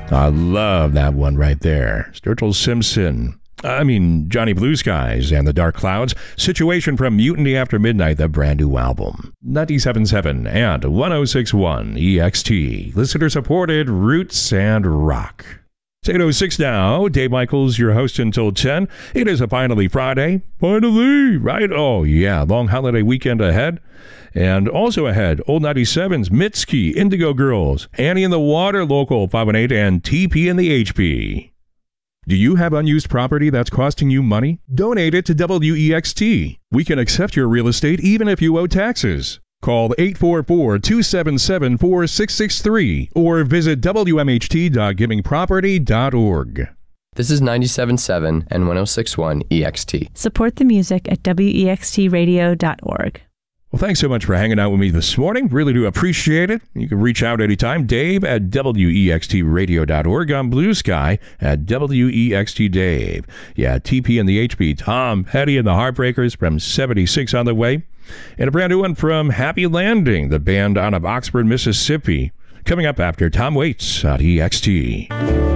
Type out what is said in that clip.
I love that one right there. Sturgill Simpson. Johnny Blue Skies and the Dark Clouds. Situation from Mutiny After Midnight, the brand new album. 97.7 and 106.1 EXT. Listener supported roots and rock. It's 8:06 now. Dave Michaels, your host until 10. It is a finally Friday. Finally, right? Oh, yeah. Long holiday weekend ahead. And also ahead, Old 97's Mitski, Indigo Girls, Annie in the Water, Local 518, and TP in the HP. Do you have unused property that's costing you money? Donate it to WEXT. We can accept your real estate even if you owe taxes. Call 844-277-4663 or visit wmht.givingproperty.org. This is 97.7 and 106.1 EXT. Support the music at wextradio.org. Well, thanks so much for hanging out with me this morning. Really do appreciate it. You can reach out anytime. Dave at wextradio.org. On Blue Sky at wextdave. Yeah, TP and the HB. Tom Petty and the Heartbreakers from 76 on the way. And a brand new one from Happy Landing, the band out of Oxford, Mississippi. Coming up after Tom Waits on EXT.